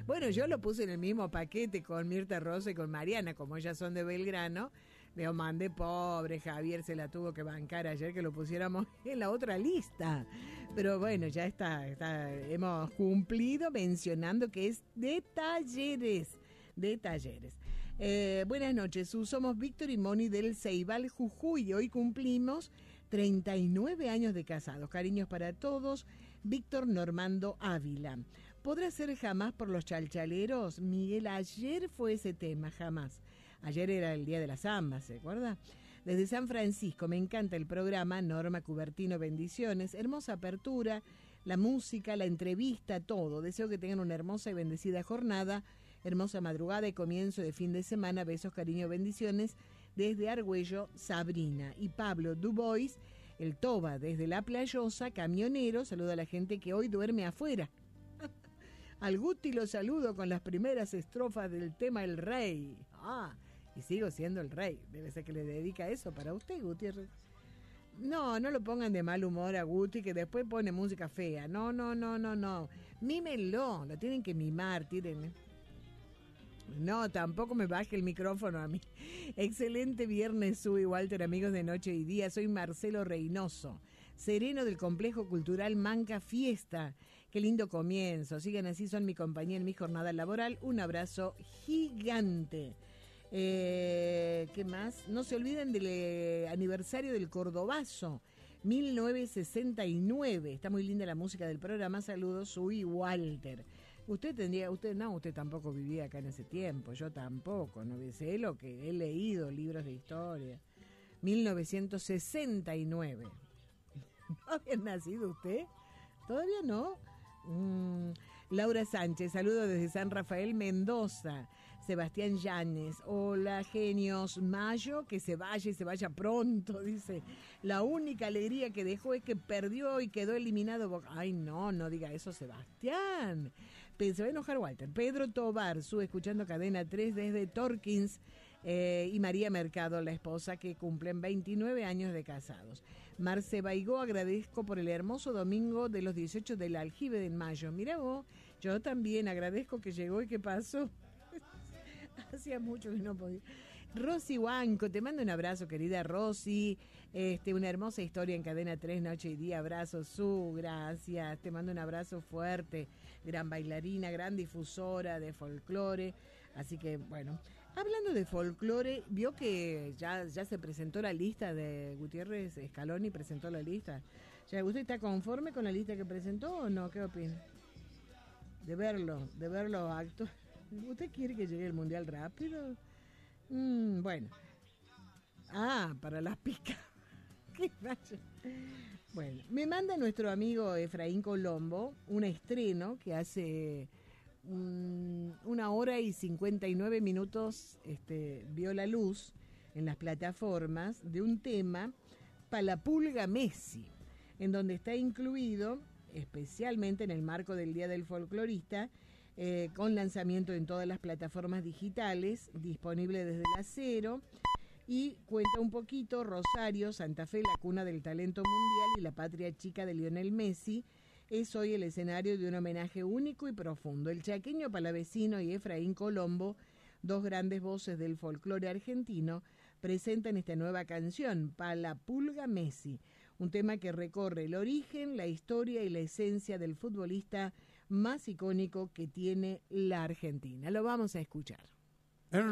Bueno, yo lo puse en el mismo paquete con Mirta Rosa y con Mariana, como ellas son de Belgrano. Le mandé, pobre Javier, se la tuvo que bancar ayer que lo pusiéramos en la otra lista. Pero bueno, ya está, hemos cumplido mencionando que es de Talleres. Buenas noches, somos Víctor y Moni del Ceibal, Jujuy, y hoy cumplimos 39 años de casados. Cariños para todos, Víctor Normando Ávila. ¿Podrá ser jamás por los chalchaleros? Miguel, ayer fue ese tema, jamás. Ayer era el día de la samba, ¿se acuerda? Desde San Francisco, me encanta el programa, Norma Cubertino, bendiciones, hermosa apertura, la música, la entrevista, todo. Deseo que tengan una hermosa y bendecida jornada, hermosa madrugada y comienzo de fin de semana. Besos, cariño, bendiciones. Desde Argüello, Sabrina. Y Pablo Dubois, el Toba, desde La Playosa, camionero, saluda a la gente que hoy duerme afuera. Al Guti lo saludo con las primeras estrofas del tema El Rey. Y sigo siendo el rey. Debe ser que le dedica eso para usted, Gutiérrez. No lo pongan de mal humor a Guti, que después pone música fea. No. Mímenlo, lo tienen que mimar, tírenle. No, tampoco me baje el micrófono a mí. Excelente viernes, Sue y Walter, amigos de Noche y Día. Soy Marcelo Reynoso, sereno del Complejo Cultural Manca Fiesta. Qué lindo comienzo. Sigan así, son mi compañía en mi jornada laboral. Un abrazo gigante. ¿Qué más? No se olviden del aniversario del Cordobazo, 1969. Está muy linda la música del programa. Saludos, Sue y Walter. Usted tampoco vivía acá en ese tiempo, yo tampoco, no sé lo que he leído, libros de historia. 1969. ¿No había nacido usted? ¿Todavía no? Laura Sánchez, saludo desde San Rafael, Mendoza. Sebastián Llanes, hola genios, Mayo, que se vaya y se vaya pronto, dice. La única alegría que dejó es que perdió y quedó eliminado. Ay, no diga eso, Sebastián. Se va a enojar Walter. Pedro Tobar, escuchando Cadena 3 desde Torkins, y María Mercado, la esposa, que cumplen 29 años de casados. Marce Baigó, agradezco por el hermoso domingo de los 18 del Aljibe de Mayo. Mira vos, yo también agradezco que llegó y que pasó. Hacía mucho que no podía. Rosy Huanco, te mando un abrazo, querida Rosy. Una hermosa historia en Cadena 3, Noche y Día. Abrazo, gracias. Te mando un abrazo fuerte. Gran bailarina, gran difusora de folclore. Así que, bueno, hablando de folclore, vio que ya se presentó la lista de Gutiérrez Scaloni, presentó la lista. ¿Ya usted está conforme con la lista que presentó o no? ¿Qué opina? De verlo actuar. ¿Usted quiere que llegue el Mundial rápido? Bueno. Para las picas. Que vaya. Bueno, me manda nuestro amigo Efraín Colombo un estreno que hace 1 hora y 59 minutos vio la luz en las plataformas, de un tema Palapulga Messi, en donde está incluido, especialmente en el marco del Día del Folclorista, con lanzamiento en todas las plataformas digitales, disponible desde las 0, y cuenta un poquito Rosario, Santa Fe, la cuna del talento mundial y la patria chica de Lionel Messi, es hoy el escenario de un homenaje único y profundo. El chaqueño palavecino y Efraín Colombo, dos grandes voces del folclore argentino, presentan esta nueva canción, Palapulga Messi, un tema que recorre el origen, la historia y la esencia del futbolista más icónico que tiene la Argentina. Lo vamos a escuchar.